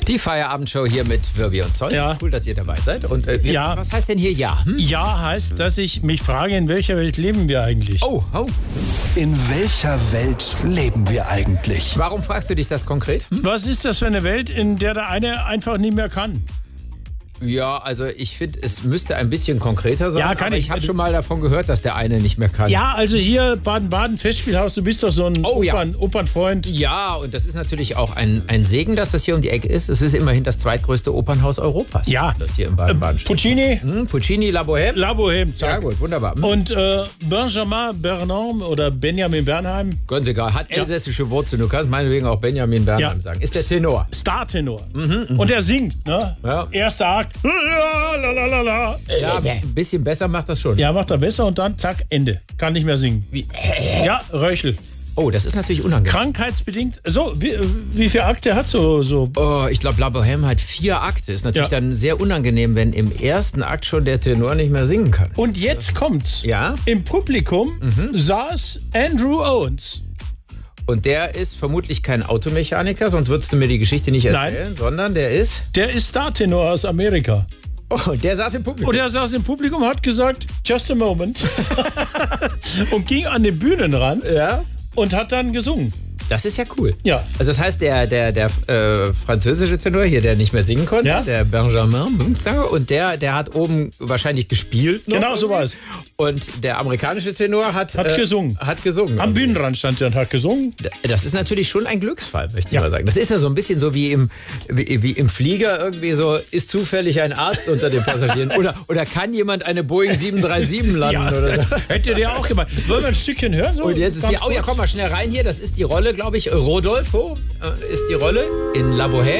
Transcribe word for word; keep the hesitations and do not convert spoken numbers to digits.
Die Feierabendshow hier mit Wirbi und Zeus. Ja. Cool, dass ihr dabei seid. Und äh, Ja. was heißt denn hier Ja? Hm? Ja heißt, dass ich mich frage, in welcher Welt leben wir eigentlich? Oh, oh. In welcher Welt leben wir eigentlich? Warum fragst du dich das konkret? Hm? Was ist das für eine Welt, in der der eine einfach nicht mehr kann? Ja, also ich finde, es müsste ein bisschen konkreter sein. Ja, kann aber ich. ich habe schon mal davon gehört, dass der eine nicht mehr kann. Ja, also hier Baden-Baden Festspielhaus, du bist doch so ein Oh, ja. Opern, Opernfreund. Ja, und das ist natürlich auch ein, ein Segen, dass das hier um die Ecke ist. Es ist immerhin das zweitgrößte Opernhaus Europas. Ja. Das hier im Baden-Baden steht. Puccini, Hm, Puccini, La Bohème. La Bohème, Ja zack. gut, wunderbar. Hm. Und äh, Benjamin Bernard oder Benjamin Bernheim, Ganz egal, hat elsässische Wurzeln. Du kannst meinetwegen auch Benjamin Bernheim Ja. sagen. Ist der Tenor. Startenor. Und er singt, ne? Ja. Erster Akt. La, la, la, la. Ja, ein bisschen besser macht das schon. Ja, macht er besser und dann zack, Ende. Kann nicht mehr singen. Wie? Ja, Röchel. Oh, das ist natürlich unangenehm. Krankheitsbedingt. So, wie, wie viele Akte hat so, so? Oh, ich glaube, La Bohème hat vier Akte. Ist natürlich Ja. dann sehr unangenehm, wenn im ersten Akt schon der Tenor nicht mehr singen kann. Und jetzt kommt, Ja? im Publikum saß Andrew Owens. Und der ist vermutlich kein Automechaniker, sonst würdest du mir die Geschichte nicht erzählen, Nein. sondern der ist... Der ist Startenor aus Amerika. Oh, der saß im Publikum. Und er saß im Publikum und hat gesagt, just a moment. Und ging an den Bühnenrand Ja? und hat dann gesungen. Das ist ja cool. Ja. Also das heißt, der, der, der äh, französische Tenor hier, der nicht mehr singen konnte, Ja. der Benjamin, und der, der hat oben wahrscheinlich gespielt. noch Genau so irgendwie. war es. Und der amerikanische Tenor hat, Hat gesungen. Hat gesungen. Am irgendwie. Bühnenrand stand er und hat gesungen. Das ist natürlich schon ein Glücksfall, möchte ich Ja. mal sagen. Das ist ja so ein bisschen so wie im, wie, wie im Flieger irgendwie so, ist zufällig ein Arzt unter den Passagieren? Oder, oder kann jemand eine Boeing sieben drei sieben landen? Oder so? Hätte der auch gemacht. Wollen wir ein Stückchen hören? So Und jetzt ist ganz hier, oh ja, kurz? komm mal schnell rein hier. Das ist die Rolle, glaube ich, Rodolfo äh, ist die Rolle in La Bohème.